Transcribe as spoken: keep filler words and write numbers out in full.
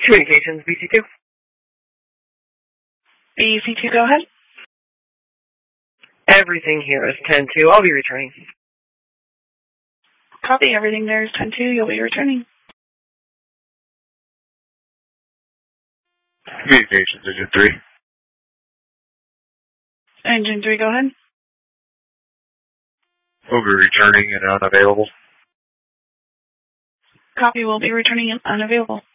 Communications, B C two. B C two, go ahead. Everything here is ten two. I'll be returning. Copy. Everything there is ten two. You'll be returning. Communications, Engine three. Engine three, go ahead. We'll be returning and unavailable. Copy. Will be returning and unavailable.